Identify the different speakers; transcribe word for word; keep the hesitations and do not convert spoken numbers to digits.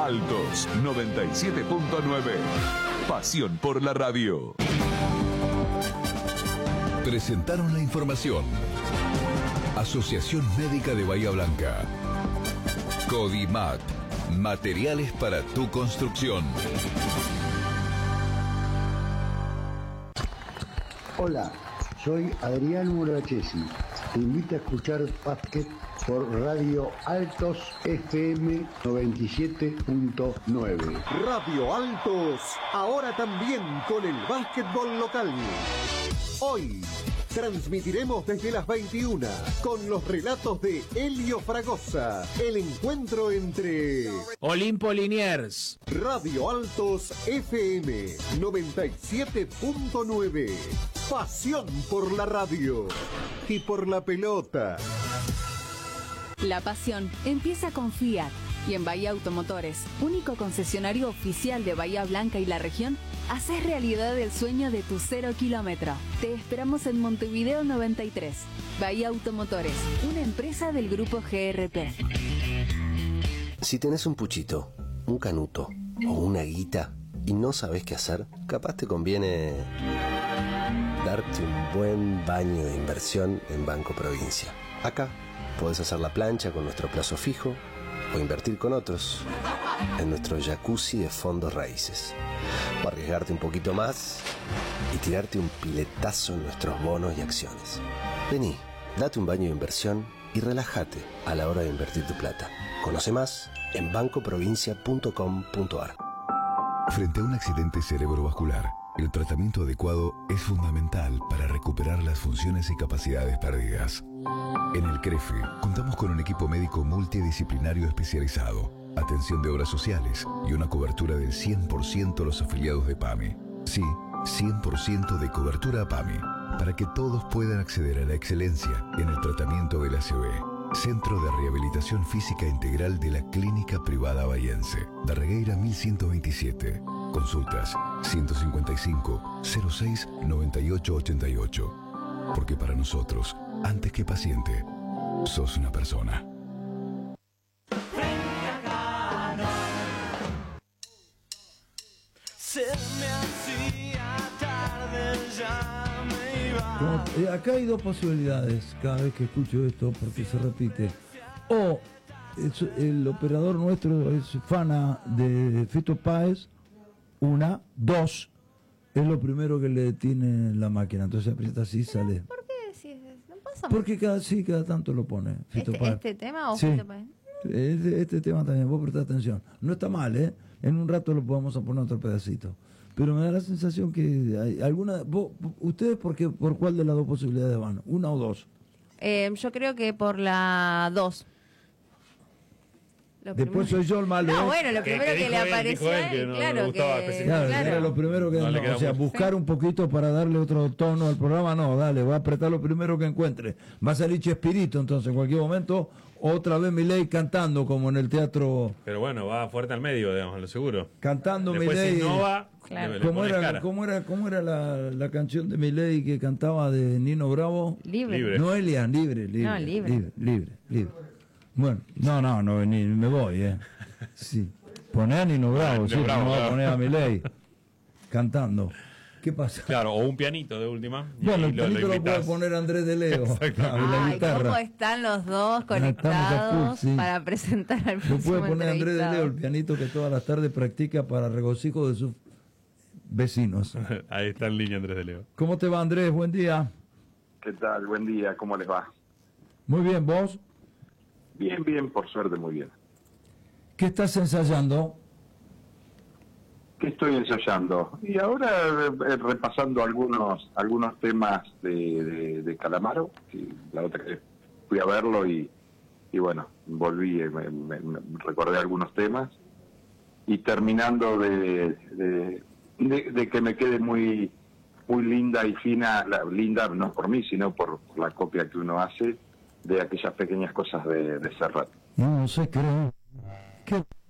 Speaker 1: Altos noventa y siete punto nueve. Pasión por la radio.
Speaker 2: Presentaron la información. Asociación Médica de Bahía Blanca. Codimat. Materiales para tu construcción.
Speaker 3: Hola, soy Adrián Murachesi. Te invito a escuchar básquet por Radio Altos F M noventa y siete punto nueve.
Speaker 4: Radio Altos, ahora también con el básquetbol local. Hoy transmitiremos desde las veintiuna con los relatos de Helio Fragosa. El encuentro entre
Speaker 5: Olimpo Liniers.
Speaker 4: Radio Altos F M noventa y siete punto nueve. Pasión por la radio y por la pelota.
Speaker 6: La pasión empieza con Fiat. Y en Bahía Automotores, único concesionario oficial de Bahía Blanca y la región, haces realidad el sueño de tu cero kilómetro. Te esperamos en Montevideo noventa y tres. Bahía Automotores, una empresa del grupo G R P.
Speaker 7: Si tenés un puchito, un canuto o una guita y no sabés qué hacer, capaz te conviene darte un buen baño de inversión en Banco Provincia. Acá podés hacer la plancha con nuestro plazo fijo o invertir con otros en nuestro jacuzzi de fondos raíces, o arriesgarte un poquito más y tirarte un piletazo en nuestros bonos y acciones. Vení, date un baño de inversión y relájate a la hora de invertir tu plata. Conoce más en banco provincia punto com punto ar.
Speaker 2: Frente a un accidente cerebrovascular, el tratamiento adecuado es fundamental para recuperar las funciones y capacidades perdidas. En el CREFE contamos con un equipo médico multidisciplinario especializado, atención de obras sociales y una cobertura del cien por ciento a los afiliados de PAMI. Sí, cien por ciento de cobertura a PAMI, para que todos puedan acceder a la excelencia en el tratamiento del A C V. Centro de Rehabilitación Física Integral de la Clínica Privada Bahiense, Darregueira mil ciento veintisiete. Consultas ciento cincuenta y cinco, cero seis, noventa y ocho, ochenta y ocho. Porque para nosotros, antes que paciente, sos una persona.
Speaker 8: Como, eh, acá hay dos posibilidades cada vez que escucho esto, porque se repite. O es, el operador nuestro es fana de Fito Páez, una, dos, es lo primero que le detiene la máquina, entonces aprieta así y sale.
Speaker 9: ¿Por qué? Si no pasa
Speaker 8: Porque cada, sí, cada tanto lo pone Fito
Speaker 9: ¿Este,
Speaker 8: Páez.
Speaker 9: ¿Este tema o
Speaker 8: sí.
Speaker 9: Fito Páez?
Speaker 8: Este, este tema también, vos prestá atención. No está mal, ¿eh? En un rato lo podemos poner otro pedacito. Pero me da la sensación que hay alguna... Vos, ¿Ustedes por qué, por cuál de las dos posibilidades van? ¿Una o dos?
Speaker 9: Eh, yo creo que por la dos. Lo
Speaker 8: Después
Speaker 9: primero...
Speaker 8: soy yo el malo.
Speaker 9: No,
Speaker 8: ¿eh?
Speaker 9: bueno, lo primero que, que le apareció a él, no claro, que...
Speaker 8: Claro,
Speaker 9: claro.
Speaker 8: era lo primero que...
Speaker 10: No
Speaker 8: no, o sea,
Speaker 10: mucho.
Speaker 8: buscar
Speaker 9: sí.
Speaker 8: un poquito para darle otro tono al programa, no, dale, va a apretar lo primero que encuentre. Va a salir Chespirito, entonces, en cualquier momento, otra vez Milei cantando, como en el teatro...
Speaker 10: Pero bueno, va fuerte al medio, digamos, lo seguro.
Speaker 8: Cantando
Speaker 10: Después
Speaker 8: Milei...
Speaker 10: si no va,
Speaker 9: claro.
Speaker 10: le, le
Speaker 8: ¿Cómo
Speaker 10: pones
Speaker 8: era,
Speaker 10: cara.
Speaker 8: ¿Cómo era, cómo era la, la canción de Milei que cantaba de Nino Bravo?
Speaker 9: Libre.
Speaker 10: Libre.
Speaker 8: Noelia, libre, libre.
Speaker 9: No, libre.
Speaker 8: Libre, libre, libre. Bueno, no, no, no, ni me voy, eh. Sí. Poné a Nino Bravo,
Speaker 10: Ah,
Speaker 8: sí,
Speaker 10: Nino Bravo,
Speaker 8: no va a
Speaker 10: claro.
Speaker 8: poner a Milei cantando. ¿Qué pasa?
Speaker 10: Claro, o un pianito de última. y
Speaker 8: Bueno,
Speaker 10: ahí
Speaker 8: el pianito lo, puede
Speaker 10: invitas.
Speaker 8: poner Andrés de Leo.
Speaker 10: Exacto.
Speaker 8: Ah, y la
Speaker 9: Ay,
Speaker 8: guitarra.
Speaker 9: cómo están los dos
Speaker 8: estamos a
Speaker 9: conectados
Speaker 8: full, sí.
Speaker 9: para presentar al
Speaker 8: Lo
Speaker 9: próximo
Speaker 8: puede poner Andrés de Leo, el
Speaker 9: entrevistado.
Speaker 8: pianito que todas las tardes practica para regocijo de sus vecinos.
Speaker 10: Ahí está en línea Andrés de Leo.
Speaker 8: ¿Cómo te va, Andrés? Buen día.
Speaker 11: ¿Qué tal? Buen día, ¿cómo les va?
Speaker 8: Muy bien, ¿vos?
Speaker 11: Bien, bien, por suerte, muy bien.
Speaker 8: ¿Qué estás ensayando?
Speaker 11: ¿Qué estoy ensayando? Y ahora eh, repasando algunos algunos temas de, de, de Calamaro, que la otra vez fui a verlo y, y bueno, volví, eh, me, me- me recordé algunos temas y terminando de, de, de- de que me quede muy muy linda y fina, la, linda no por mí, sino por la copia que uno hace de aquellas pequeñas cosas de, de Serrat.
Speaker 8: No sé, creo. ¿Qué?